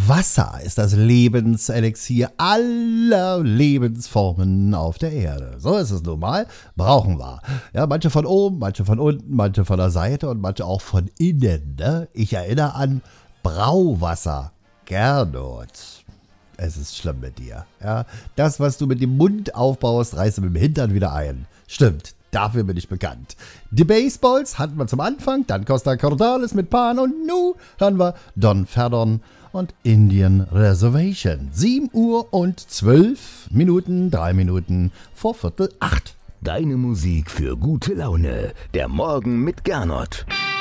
Wasser ist das Lebenselixier aller Lebensformen auf der Erde. So ist es nun mal. Brauchen wir. Ja, manche von oben, manche von unten, manche von der Seite und manche auch von innen. Ne? Ich erinnere an Brauwasser. Gernot. Es ist schlimm mit dir. Ja? Das, was du mit dem Mund aufbaust, reißt du mit dem Hintern wieder ein. Stimmt. Dafür bin ich bekannt. Die Baseballs hatten wir zum Anfang, dann Costa Cordalis mit Pan und nu hören wir Don Ferdon und Indian Reservation. 7 Uhr und 12 Minuten, 3 Minuten vor 7:45. Deine Musik für gute Laune. Der Morgen mit Gernot.